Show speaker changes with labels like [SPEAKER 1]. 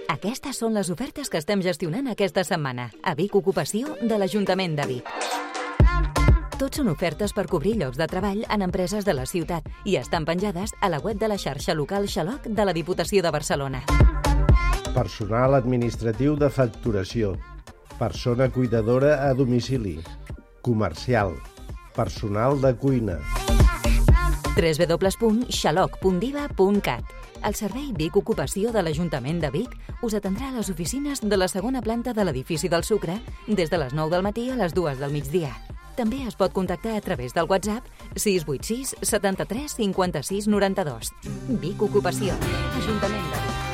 [SPEAKER 1] Aquestes són les ofertes que estem gestionant aquesta setmana a Vic Ocupació de l'Ajuntament de Vic. Tots són ofertes per cobrir llocs de treball en empreses de la ciutat i estan penjades a la web de la xarxa local Xaloc de la Diputació de Barcelona.
[SPEAKER 2] Personal administratiu de facturació, persona cuidadora a domicili, comercial, personal de cuina.
[SPEAKER 1] www.xaloc.diva.cat. El servei Vic Ocupació de l'Ajuntament de Vic us atendrà a les oficines de la segona planta de l'edifici del Sucre des de les 9 del matí a les 2 del migdia. També es pot contactar a través del WhatsApp 686 73 56 92. Vic Ocupació, Ajuntament de Vic.